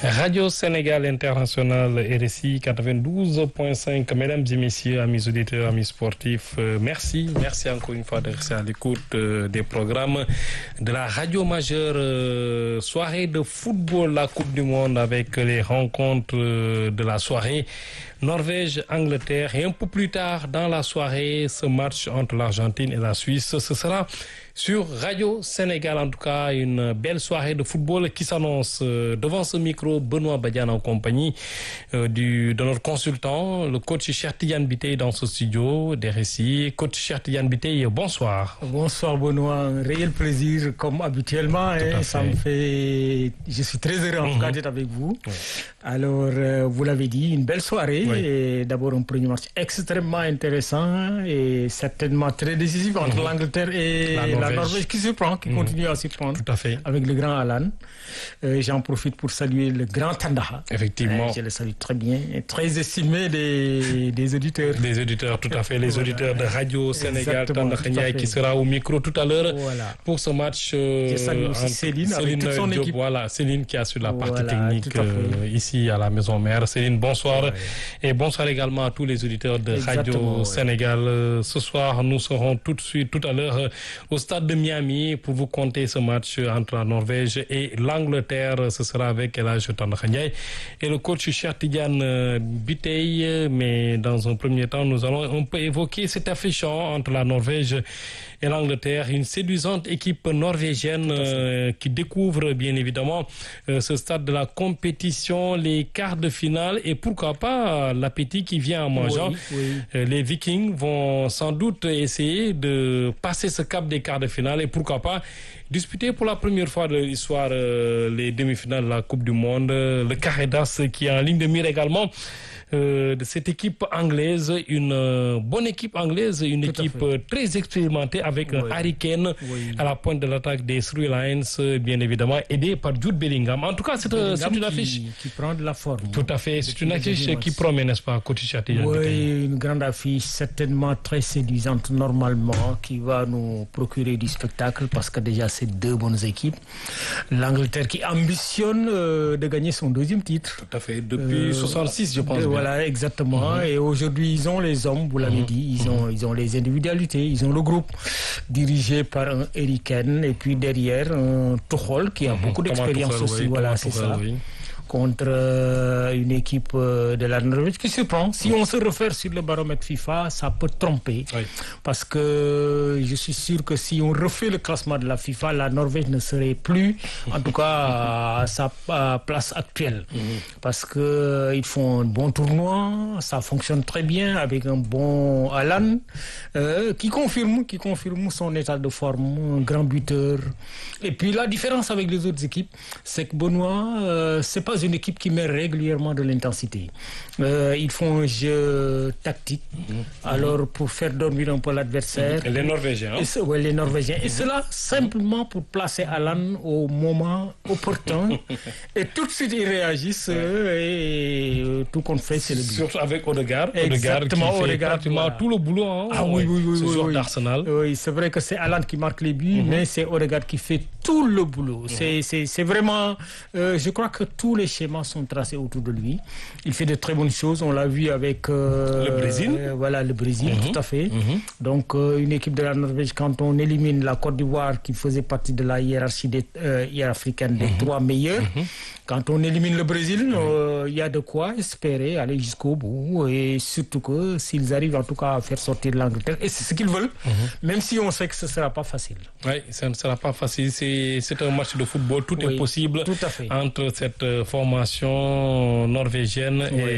Radio Sénégal International RSI 92.5. Mesdames et messieurs, amis auditeurs, amis sportifs, merci encore une fois de rester à l'écoute des programmes de la radio majeure. Soirée de football, la Coupe du Monde avec les rencontres de la soirée. Norvège-Angleterre et un peu plus tard dans la soirée, ce match entre l'Argentine et la Suisse. Ce sera sur Radio Sénégal, en tout cas, une belle soirée de football qui s'annonce. Devant ce micro, Benoît Badiane en compagnie de notre consultant, le coach Cheikh Tidiane Biteye dans ce studio des RSI. Coach Cheikh Tidiane Biteye, bonsoir. Bonsoir Benoît, un réel plaisir comme habituellement. Ça me fait... Je suis très heureux en tout cas d'être avec vous. Oui. Alors, vous l'avez dit, une belle soirée. Oui. Et d'abord un premier match extrêmement intéressant et certainement très décisif entre l'Angleterre et la Norvège qui surprend, qui continue à surprendre. Tout à fait. Avec le grand Alan. J'en profite pour saluer le grand Tandaha. Effectivement. Je le salue très bien et très estimé des auditeurs. Des auditeurs, tout à fait. Les auditeurs de Radio Sénégal, Tandaha qui sera au micro tout à l'heure pour ce match. Je salue aussi Céline avec toute son équipe. Voilà, Céline qui assure la partie technique ici à la maison mère. Céline, bonsoir. Ouais. Et bonsoir également à tous les auditeurs de Radio Sénégal. Ce soir, nous serons tout à l'heure au stade de Miami pour vous conter ce match entre la Norvège et l'Angleterre. Ce sera avec Elhadji Tandaha Ndiaye et le coach Cheikh Tidiane Biteye. Mais dans un premier temps, nous allons un peu évoquer cet affichant entre la Norvège et l'Angleterre. Une séduisante équipe norvégienne qui découvre bien évidemment ce stade de la compétition, les quarts de finale et pourquoi pas l'appétit qui vient en mangeant. Les Vikings vont sans doute essayer de passer ce cap des quarts de finale et pourquoi pas disputer pour la première fois de l'histoire les demi-finales de la Coupe du Monde. Le Carré d'As qui est en ligne de mire également de cette équipe anglaise, une bonne équipe anglaise, une équipe très expérimentée avec un Harry Kane à la pointe de l'attaque des Three Lions, bien évidemment, aidé par Jude Bellingham. En tout cas, c'est une affiche qui prend de la forme. Tout à fait, c'est une affiche qui promet, n'est-ce pas, coach Cheikh Tidiane? Oui, une grande affiche, certainement très séduisante normalement, qui va nous procurer du spectacle parce que déjà c'est deux bonnes équipes. L'Angleterre qui ambitionne de gagner son deuxième titre. Tout à fait, depuis 66, je pense. Voilà, exactement. Et aujourd'hui, ils ont les hommes, vous l'avez dit, ils ont les individualités, ils ont le groupe dirigé par un Harry Kane et puis derrière un Tuchel qui a beaucoup d'expérience aussi. Voilà, c'est ça. Contre une équipe de la Norvège qui surprend. Si on se réfère sur le baromètre FIFA, ça peut tromper. Parce que je suis sûr que si on refait le classement de la FIFA, la Norvège ne serait plus, en tout cas, à sa place actuelle. Parce qu'ils font un bon tournoi, ça fonctionne très bien avec un bon Alan qui confirme son état de forme, un grand buteur. Et puis la différence avec les autres équipes, c'est que Benoît, c'est pas une équipe qui met régulièrement de l'intensité. Ils font un jeu tactique. Alors pour faire dormir un peu l'adversaire. Les Norvégiens. Les Norvégiens. Et cela simplement pour placer Alan au moment opportun. Et tout de suite ils réagissent et tout qu'on fait c'est le but. Surtout avec Odegaard. Exactement, qui fait pratiquement tout le boulot. Oui. Ce joueur d'Arsenal. Oui, c'est vrai que c'est Alan qui marque les buts, mais c'est Odegaard qui fait tout le boulot. C'est vraiment... je crois que tous les schémas sont tracés autour de lui. Il fait de très bonnes choses. On l'a vu avec le Brésil. Voilà, le Brésil, tout à fait. Donc, une équipe de la Norvège, quand on élimine la Côte d'Ivoire, qui faisait partie de la hiérarchie africaine des trois meilleurs, quand on élimine le Brésil, il y a de quoi espérer aller jusqu'au bout. Et surtout que s'ils arrivent en tout cas à faire sortir l'Angleterre, et c'est ce qu'ils veulent, même si on sait que ce ne sera pas facile. Oui, ça ne sera pas facile. C'est un match de football. Tout est possible tout à fait. entre cette formation norvégienne et